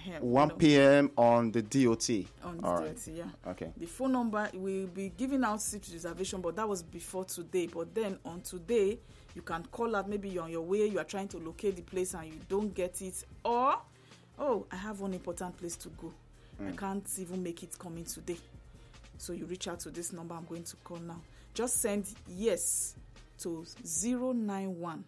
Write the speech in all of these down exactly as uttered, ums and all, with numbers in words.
one p.m. on the D O T. On the All D O T, right. yeah. Okay. The phone number, we'll be giving out seat reservation, but that was before today. But then on today, you can call out. Maybe you're on your way, you are trying to locate the place and you don't get it. Or, oh, I have one important place to go. Mm. I can't even make it coming today. So you reach out to this number I'm going to call now. Just send yes to zero nine one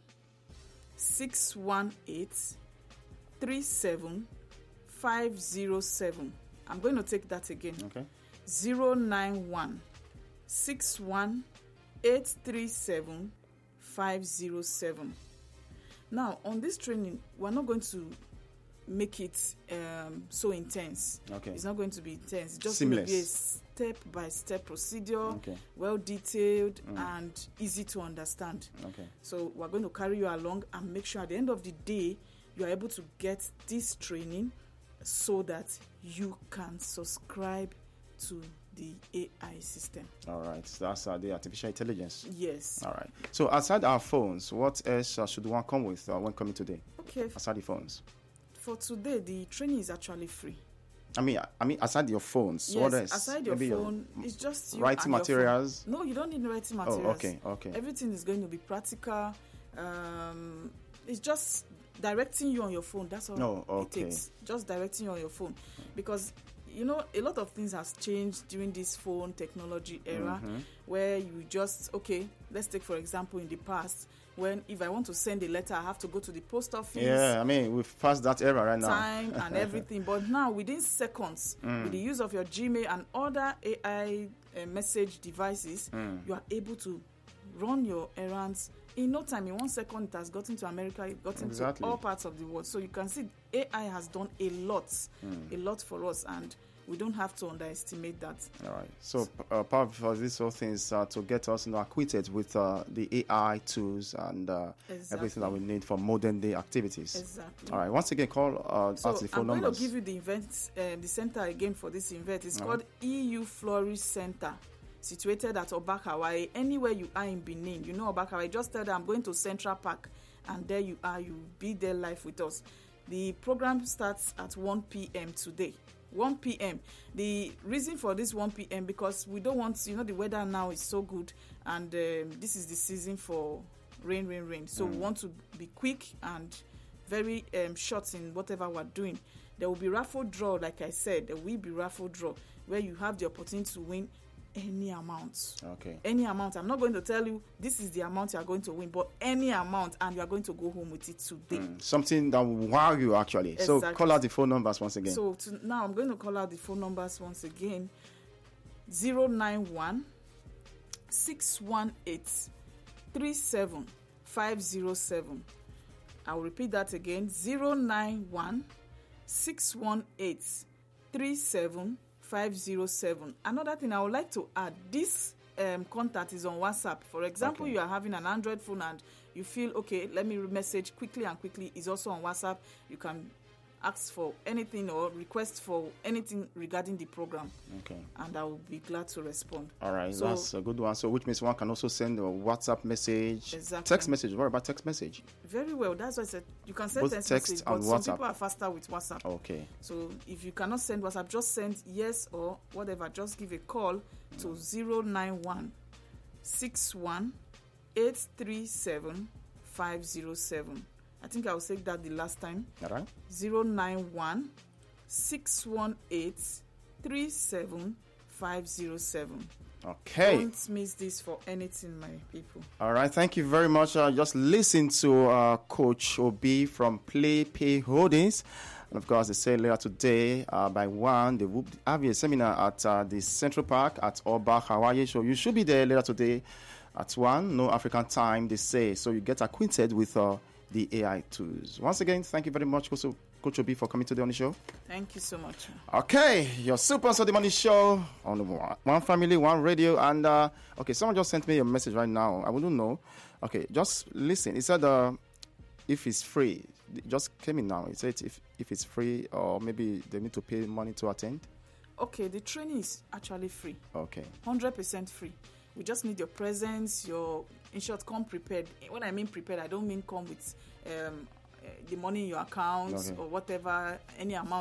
six one eight three seven five zero seven. I'm going to take that again. Okay. zero nine one six one eight three seven five zero seven. Now, on this training, we're not going to make it um, so intense. Okay. It's not going to be intense. It's just Seamless. going to be a step-by-step procedure, Okay. well detailed, Mm. and easy to understand. Okay. So we're going to carry you along and make sure at the end of the day, you are able to get this training so that you can subscribe to the A I system. All right. So that's uh, the artificial intelligence. Yes. All right. So aside our phones, what else uh, should one come with uh, when coming today? Okay. Aside the phones. For today, the training is actually free. I mean, I mean, aside your phones, Yes, what else? aside your Maybe phone, it's just you writing and your materials. phone. No, you don't need writing Oh, materials. okay, okay. Everything is going to be practical. Um, it's just directing you on your phone. That's all Oh, okay. it takes. Just directing you on your phone. Because, you know, a lot of things has changed during this phone technology era, Mm-hmm. where you just, okay, let's take, for example, in the past, when if I want to send a letter, I have to go to the post office. Yeah, I mean, we've passed that era right now. Time and everything, but now within seconds, Mm. with the use of your Gmail and other A I uh, message devices, Mm. you are able to run your errands in no time. In one second, it has gotten to America, it gotten Exactly. to all parts of the world. So you can see A I has done a lot, Mm. a lot for us, and we don't have to underestimate that. All right. So uh, part of these whole things uh, to get us, you know, acquainted with uh, the A I tools and uh, Exactly. everything that we need for modern day activities. Exactly. All right. Once again, call uh, So out the phone I'm going numbers. to give you the event, uh, the center again for this event. It's Uh-huh. called E U Flourish Center, situated at Obak, Hawaii. Anywhere you are in Benin, you know Obak, Hawaii. Just tell them I'm going to Central Park, and there you are. You be there live with us. The program starts at one p.m. today. one p.m. The reason for this one p.m. because we don't want, you know, the weather now is so good, and um, this is the season for rain, rain, rain. So Mm. we want to be quick and very um, short in whatever we're doing. There will be raffle draw, like I said. There will be raffle draw where you have the opportunity to win any amount. Okay. Any amount. I'm not going to tell you this is the amount you are going to win, but any amount, and you are going to go home with it today. Mm. Something that will wow you, actually. So Exactly. call out the phone numbers once again. So to, now I'm going to call out the phone numbers once again. zero nine one six one eight three seven five zero seven. I will repeat that again. zero nine one six one eight three seven five zero seven. Another thing I would like to add, this um, contact is on WhatsApp. For example, Okay. you are having an Android phone and you feel, okay, let me message quickly and quickly. It's also on WhatsApp. You can ask for anything or request for anything regarding the program, Okay. and I will be glad to respond. All right. So- That's a good one. So which means one can also send a WhatsApp message. Exactly. Text message. What about text message? Very well. That's why I said you can send Both text, text message, and but some WhatsApp. people are faster with WhatsApp. Okay. So if you cannot send WhatsApp, just send yes or whatever. Just give a call to zero nine one six one eight three seven five zero seven. I think I will say that the last time. All right. zero nine one six one eight three seven five zero seven. Okay. Don't miss this for anything, my people. All right, thank you very much. Uh, just listen to uh, Coach Obi from Play Pay Holdings. And of course, they say later today uh, by one, they will have a seminar at uh, the Central Park at Obak, Hawaii. So you should be there later today at one, no African time, they say. So you get acquainted with uh, the A I tools. Once again, thank you very much, Coach, Coach Obi, for coming today on the show. Thank you so much. Okay, your Super Sunday Morning Show on the one, one family, one radio, and uh, okay, someone just sent me a message right now. I wouldn't know. Okay, just listen. It said uh, if it's free, it just came in now. It said if if it's free, or maybe they need to pay money to attend. Okay, the training is actually free. Okay, one hundred percent free. We just need your presence, your, in short, come prepared. When I mean prepared, I don't mean come with um, uh, the money in your account Okay. or whatever, any amount.